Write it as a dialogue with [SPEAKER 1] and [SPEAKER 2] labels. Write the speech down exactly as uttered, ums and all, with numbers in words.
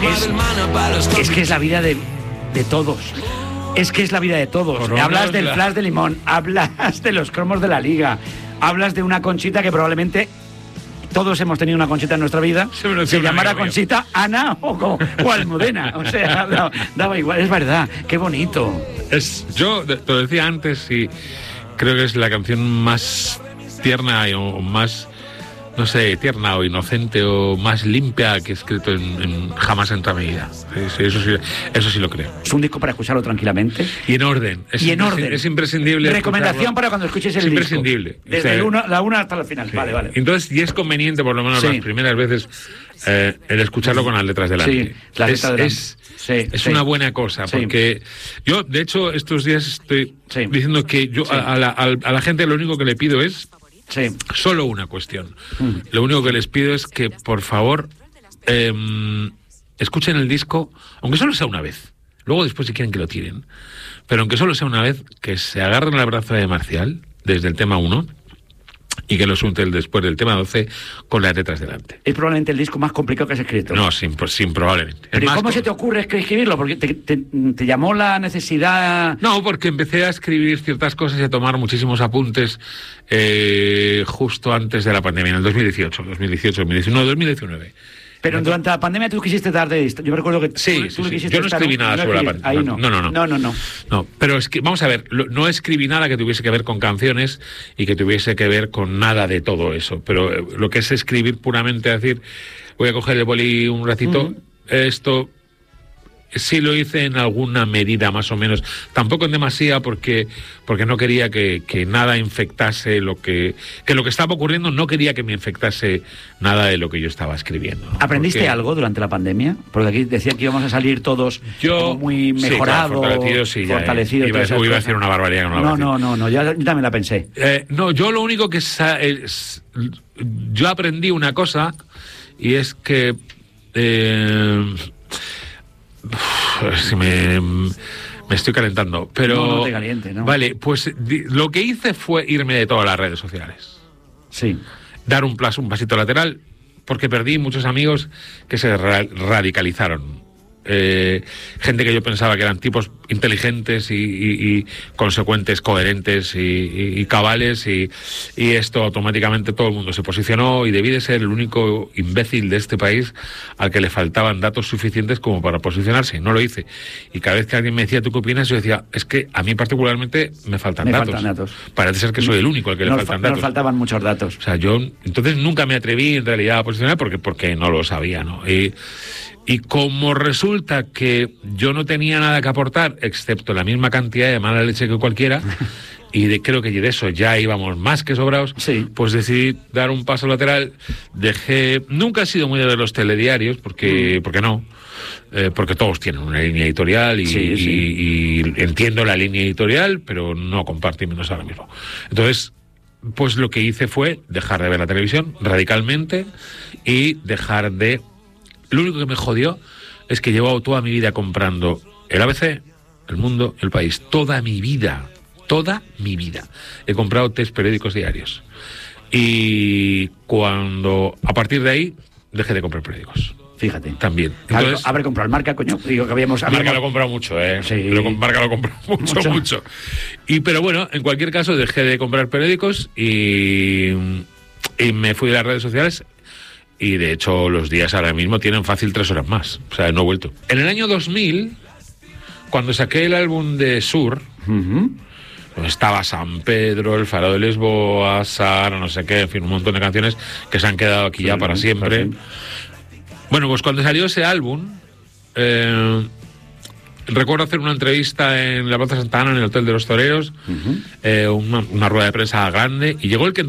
[SPEAKER 1] es, es que es la vida de, de todos. Es que es la vida de todos. Corona, hablas del flash de limón, hablas de los cromos de la Liga, hablas de una Conchita que probablemente todos hemos tenido una Conchita en nuestra vida. Se, se llamara Conchita, Ana o, o Almudena. O sea, daba, daba igual, es verdad. Qué bonito.
[SPEAKER 2] Es, yo te lo decía antes y creo que es la canción más tierna o más, no sé, tierna o inocente o más limpia que he escrito en, en jamás en toda mi vida. Sí, eso, sí, eso sí lo creo.
[SPEAKER 1] Es un disco para escucharlo tranquilamente.
[SPEAKER 2] Y en orden. Es
[SPEAKER 1] y en orden.
[SPEAKER 2] Es imprescindible.
[SPEAKER 1] Recomendación escucharlo. Para cuando escuches el
[SPEAKER 2] disco. Es imprescindible.
[SPEAKER 1] Disco. Desde o sea, el uno, la una hasta la final. Sí. Vale, vale.
[SPEAKER 2] Entonces, y es conveniente, por lo menos sí. las primeras veces, eh, el escucharlo con las letras delante.
[SPEAKER 1] Sí, las letras
[SPEAKER 2] es,
[SPEAKER 1] delante.
[SPEAKER 2] Es,
[SPEAKER 1] sí,
[SPEAKER 2] es
[SPEAKER 1] sí.
[SPEAKER 2] una buena cosa,
[SPEAKER 1] sí.
[SPEAKER 2] porque yo, de hecho, estos días estoy
[SPEAKER 1] sí.
[SPEAKER 2] diciendo que yo sí. a, a, la, a la gente lo único que le pido es
[SPEAKER 1] Sí.
[SPEAKER 2] solo una cuestión. Mm. Lo único que les pido es que, por favor, eh, escuchen el disco, aunque solo sea una vez. Luego después si quieren que lo tiren. Pero aunque solo sea una vez, que se agarren al brazo de Marcial, desde el tema uno, y que lo sunten después del tema doce con las letras delante.
[SPEAKER 1] Es probablemente el disco más complicado que has escrito.
[SPEAKER 2] No, sin, sin probablemente.
[SPEAKER 1] ¿Pero cómo com- se te ocurre escribirlo? Porque te, te, te llamó la necesidad...
[SPEAKER 2] No, porque empecé a escribir ciertas cosas y a tomar muchísimos apuntes eh, justo antes de la pandemia, en el dos mil dieciocho, dos mil dieciocho, dos mil diecinueve, no, dos mil diecinueve.
[SPEAKER 1] Pero durante la pandemia tú quisiste dar de esto. Yo me recuerdo que
[SPEAKER 2] sí,
[SPEAKER 1] tú,
[SPEAKER 2] sí,
[SPEAKER 1] tú
[SPEAKER 2] sí.
[SPEAKER 1] quisiste
[SPEAKER 2] Yo no escribí nada
[SPEAKER 1] no
[SPEAKER 2] sobre
[SPEAKER 1] escribí,
[SPEAKER 2] la pandemia.
[SPEAKER 1] Ahí no.
[SPEAKER 2] No, no, no.
[SPEAKER 1] No, no, no.
[SPEAKER 2] No, pero es que, vamos a ver, lo, no escribí nada que tuviese que ver con canciones y que tuviese que ver con nada de todo eso. Pero eh, lo que es escribir puramente, decir, voy a coger el boli un ratito, uh-huh. esto... Sí lo hice en alguna medida más o menos, tampoco en demasía porque porque no quería que, que nada infectase lo que que lo que estaba ocurriendo, no quería que me infectase nada de lo que yo estaba escribiendo, ¿no?
[SPEAKER 1] ¿Aprendiste
[SPEAKER 2] porque...
[SPEAKER 1] algo durante la pandemia? Porque aquí decía que íbamos a salir todos
[SPEAKER 2] yo,
[SPEAKER 1] muy mejorados,
[SPEAKER 2] sí, claro, fortalecidos, sí,
[SPEAKER 1] fortalecidos.
[SPEAKER 2] Ya, iba, iba a decir una barbaridad.
[SPEAKER 1] No, no, no, no, no, yo, yo también la pensé.
[SPEAKER 2] Eh, no, yo lo único que sa- es, yo aprendí una cosa y es que eh, Uf, si me, me estoy calentando, pero...
[SPEAKER 1] No, no te caliente, ¿no?
[SPEAKER 2] Vale, pues di, lo que hice fue irme de todas las redes sociales.
[SPEAKER 1] Sí.
[SPEAKER 2] Dar un, plazo, un pasito lateral, porque perdí muchos amigos que se ra- radicalizaron. Eh, gente que yo pensaba que eran tipos inteligentes y, y, y consecuentes, coherentes y, y, y cabales y, y esto automáticamente todo el mundo se posicionó y debí de ser el único imbécil de este país al que le faltaban datos suficientes como para posicionarse y no lo hice. Y cada vez que alguien me decía ¿tú qué opinas? Yo decía, es que a mí particularmente me faltan
[SPEAKER 1] me
[SPEAKER 2] datos.
[SPEAKER 1] faltan datos.
[SPEAKER 2] Parece ser que soy el único al que
[SPEAKER 1] nos
[SPEAKER 2] le faltan
[SPEAKER 1] fa-
[SPEAKER 2] datos.
[SPEAKER 1] Nos faltaban muchos datos.
[SPEAKER 2] O sea, yo entonces nunca me atreví en realidad a posicionar porque, porque no lo sabía, ¿no? Y, Y como resulta que yo no tenía nada que aportar, excepto la misma cantidad de mala leche que cualquiera, y de, creo que de eso ya íbamos más que sobrados,
[SPEAKER 1] sí.
[SPEAKER 2] pues decidí dar un paso lateral. Dejé... Nunca he sido muy de ver los telediarios, porque, mm. porque no. Eh, porque todos tienen una línea editorial y,
[SPEAKER 1] sí, sí.
[SPEAKER 2] y, y entiendo la línea editorial, pero no compartimos ahora mismo. Entonces... pues lo que hice fue dejar de ver la televisión radicalmente y dejar de... Lo único que me jodió es que he llevado toda mi vida comprando el A B C, El Mundo, El País. Toda mi vida, toda mi vida. He comprado tres periódicos diarios. Y cuando, a partir de ahí, dejé de comprar periódicos.
[SPEAKER 1] Fíjate.
[SPEAKER 2] También.
[SPEAKER 1] Entonces, habré comprado el Marca, coño. Digo que habíamos...
[SPEAKER 2] Marca lo he comprado mucho, ¿eh?
[SPEAKER 1] Sí.
[SPEAKER 2] Lo, Marca lo he comprado mucho, mucho, mucho. Y, pero bueno, en cualquier caso, dejé de comprar periódicos y, y me fui de las redes sociales. Y de hecho, los días ahora mismo tienen fácil tres horas más. O sea, no he vuelto. En el año dos mil, cuando saqué el álbum de Sur,
[SPEAKER 1] uh-huh.
[SPEAKER 2] pues estaba San Pedro, El Faro de Lisboa, Sara, no sé qué, en fin, un montón de canciones que se han quedado aquí sí, ya para siempre. Sí. Bueno, pues cuando salió ese álbum, eh, recuerdo hacer una entrevista en la Plaza Santa Ana, en el Hotel de los Toreros, uh-huh. eh, una, una rueda de prensa grande, y llegó el que